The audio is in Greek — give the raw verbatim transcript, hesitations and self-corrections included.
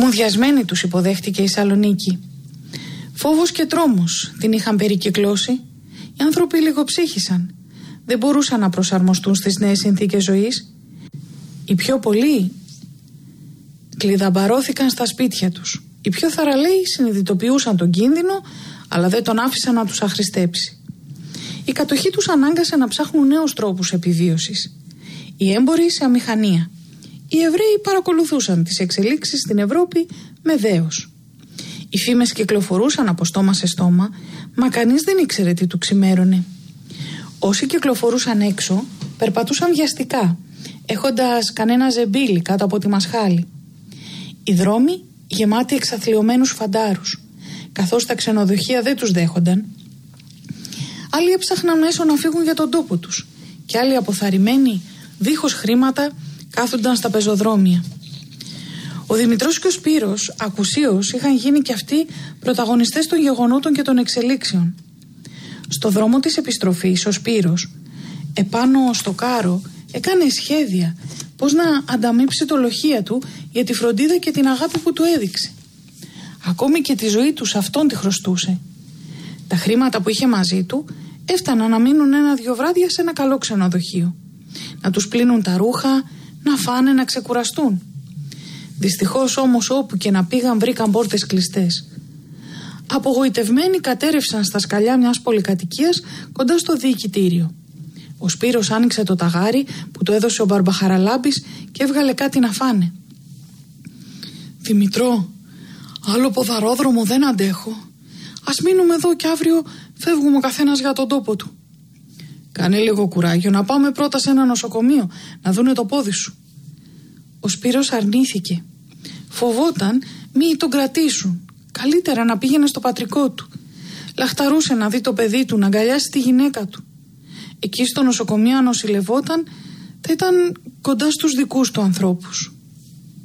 Μουδιασμένη τους υποδέχτηκε η Σαλονίκη. Φόβος και τρόμος την είχαν περικυκλώσει. Οι άνθρωποι λίγο ψύχησαν. Δεν μπορούσαν να προσαρμοστούν στις νέες συνθήκες ζωής. Οι πιο πολλοί κλειδαμπαρώθηκαν στα σπίτια τους. Οι πιο θαραλέοι συνειδητοποιούσαν τον κίνδυνο, αλλά δεν τον άφησαν να τους αχρηστέψει. Η κατοχή τους ανάγκασε να ψάχνουν νέους τρόπους επιβίωσης. Οι έμποροι σε αμηχανία. Οι Εβραίοι παρακολουθούσαν τις εξελίξεις στην Ευρώπη με δέος. Οι φήμες κυκλοφορούσαν από στόμα σε στόμα, μα κανείς δεν ήξερε τι του ξημέρωνε. Όσοι κυκλοφορούσαν έξω περπατούσαν βιαστικά, έχοντας κανένα ζεμπίλι κάτω από τη μασχάλη. Οι δρόμοι γεμάτοι εξαθλιωμένους φαντάρους, καθώς τα ξενοδοχεία δεν τους δέχονταν. Άλλοι έψαχναν μέσω να φύγουν για τον τόπο τους και άλλοι αποθαρρυμένοι, δίχως χρήματα, κάθονταν στα πεζοδρόμια. Ο Δημητρός και ο Σπύρος ακουσίως είχαν γίνει και αυτοί πρωταγωνιστές των γεγονότων και των εξελίξεων. Στο δρόμο της επιστροφής ο Σπύρος, επάνω στο κάρο, έκανε σχέδια πώς να ανταμείψει το λοχεία του για τη φροντίδα και την αγάπη που του έδειξε. Ακόμη και τη ζωή του σε αυτόν τη χρωστούσε. Τα χρήματα που είχε μαζί του έφταναν να μείνουν ένα-δυο βράδια σε ένα καλό ξενοδοχείο. Να τους πλύνουν τα ρούχα, να φάνε, να ξεκουραστούν. Δυστυχώς όμως όπου και να πήγαν βρήκαν πόρτες κλειστές. Απογοητευμένοι κατέρευσαν στα σκαλιά μιας πολυκατοικίας κοντά στο διοικητήριο. Ο Σπύρος άνοιξε το ταγάρι που του έδωσε ο Μπαρμπαχαραλάμπης και έβγαλε κάτι να φάνε. «Δημητρό, άλλο ποδαρόδρομο δεν αντέχω. Ας μείνουμε εδώ και αύριο φεύγουμε ο καθένας για τον τόπο του». «Κάνε λίγο κουράγιο, να πάμε πρώτα σε ένα νοσοκομείο να δούνε το πόδι σου». Ο Σπύρος αρνήθηκε. Φοβόταν μη τον κρατήσουν. Καλύτερα να πήγαινε στο πατρικό του. Λαχταρούσε να δει το παιδί του, να αγκαλιάσει τη γυναίκα του. Εκεί στο νοσοκομείο αν νοσηλευόταν θα ήταν κοντά στους δικούς του ανθρώπους.